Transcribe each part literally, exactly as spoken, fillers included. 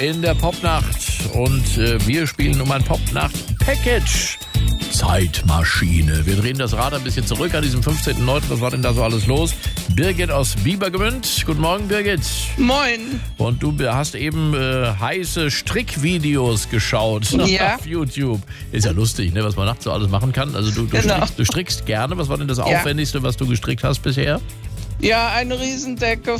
in der Popnacht und äh, wir spielen um ein Popnacht-Package. Zeitmaschine. Wir drehen das Rad ein bisschen zurück an diesem fünfzehnten neunten Was war denn da so alles los? Birgit aus Biebergemünd. Guten Morgen, Birgit. Moin. Und du hast eben äh, heiße Strickvideos geschaut ja. auf YouTube. Ist ja lustig, ne, was man nachts so alles machen kann. Also du, du, genau. strickst, du strickst gerne. Was war denn das ja. Aufwendigste, was du gestrickt hast bisher? Ja, eine Riesendecke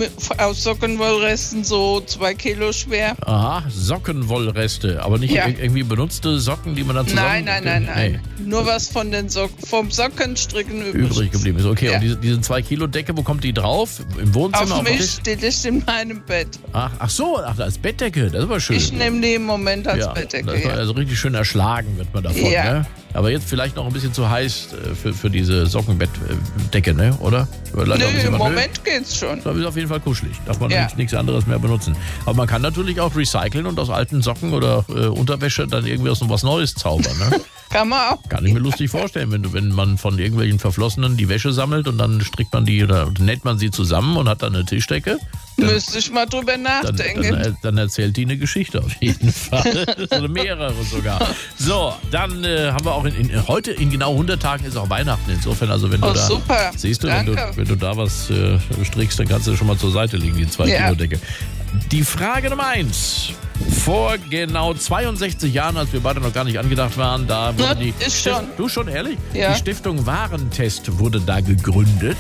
aus Sockenwollresten, so zwei Kilo schwer. Aha, Sockenwollreste, aber nicht ja. irgendwie benutzte Socken, die man dann zusammen... Nein, nein, nein, nein. Nee. Nur was von den so- vom Sockenstricken übrig, übrig geblieben ist. Okay, ja. und diese, diese zwei Kilo Decke, wo kommt die drauf? Im Wohnzimmer? Auf mich steht ich in meinem Bett. Ach, ach so, ach, als Bettdecke, das ist aber schön. Ich nehme die im Moment als ja, Bettdecke. Das war ja. also richtig schön erschlagen wird man davon, ja. ne? Aber jetzt vielleicht noch ein bisschen zu heiß für, für diese Sockenbettdecke, ne? Oder? Nö, im Moment nö. geht's schon. Das ist auf jeden Fall kuschelig. Darf man ja. nichts, nichts anderes mehr benutzen. Aber man kann natürlich auch recyceln und aus alten Socken oder äh, Unterwäsche dann irgendwie aus noch was Neues zaubern, ne? Kann man auch. Kann ich mir lustig vorstellen, wenn, wenn man von irgendwelchen Verflossenen die Wäsche sammelt und dann strickt man die oder näht man sie zusammen und hat dann eine Tischdecke. Dann, Müsste ich mal drüber nachdenken. Dann, dann, dann erzählt die eine Geschichte auf jeden Fall. Oder mehrere sogar. So, dann äh, haben wir auch in, in, heute in genau hundert Tagen ist auch Weihnachten. Insofern, also wenn du oh, da super. siehst du, wenn du, wenn du da was äh, strickst, dann kannst du schon mal zur Seite legen, die zwei ja. Kilo Decke. Die Frage Nummer eins. Vor genau zweiundsechzig Jahren, als wir beide noch gar nicht angedacht waren, da wurde Na, die... ist schon. Du schon, ehrlich? Ja. Die Stiftung Warentest wurde da gegründet.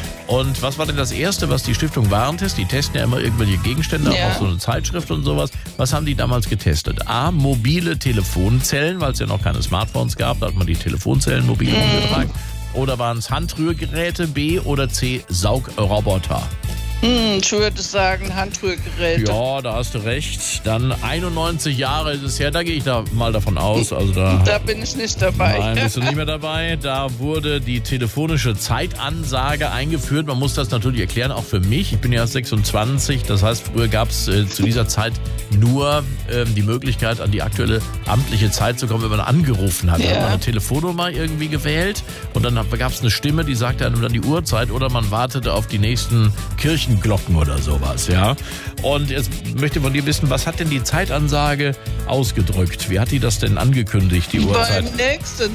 Und was war denn das Erste, was die Stiftung Warentest, die testen ja immer irgendwelche Gegenstände, ja. auch so eine Zeitschrift und sowas. Was haben die damals getestet? A, mobile Telefonzellen, weil es ja noch keine Smartphones gab, da hat man die Telefonzellen mobil mhm. umgetragen. Oder waren es Handrührgeräte, B oder C, Saugroboter? Hm, ich würde sagen Handrührgeräte. Ja, da hast du recht. Dann einundneunzig Jahre ist es her, da gehe ich da mal davon aus. Also da, da bin ich nicht dabei. Nein, bist du nicht mehr dabei. Da wurde die telefonische Zeitansage eingeführt. Man muss das natürlich erklären, auch für mich. Ich bin ja erst sechsundzwanzig. Das heißt, früher gab es äh, zu dieser Zeit nur äh, die Möglichkeit, an die aktuelle amtliche Zeit zu kommen, wenn man angerufen hat. Ja. Da hat man eine Telefonnummer irgendwie gewählt und dann gab es eine Stimme, die sagte einem dann die Uhrzeit oder man wartete auf die nächsten Kirchen Glocken oder sowas, ja. Und jetzt möchte ich von dir wissen, was hat denn die Zeitansage ausgedrückt? Wie hat die das denn angekündigt, die Uhrzeit? Beim nächsten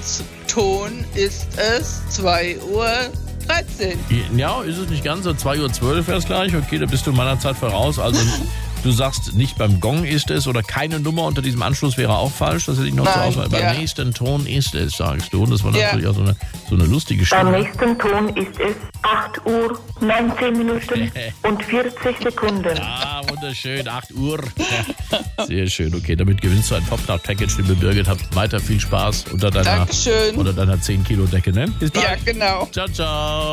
Ton ist es zwei Uhr dreizehn. Ja, ist es nicht ganz so, zwei Uhr zwölf erst gleich? Okay, da bist du meiner Zeit voraus. Also du sagst, nicht beim Gong ist es oder keine Nummer unter diesem Anschluss wäre auch falsch. Das hätte ich noch Nein, zur Auswahl. ja. Beim nächsten Ton ist es, sagst du. Und das war ja. natürlich auch so eine, so eine lustige Stimme. Beim nächsten Ton ist es acht Uhr neunzehn Minuten und vierzig Sekunden. Ah, wunderschön, acht Uhr. Sehr schön, okay, damit gewinnst du ein Popnacht-Package, liebe Birgit. Habt weiter viel Spaß unter deiner, Dankeschön. unter deiner zehn Kilo Decke, ne? Bis bald. Ja, genau. Ciao, ciao.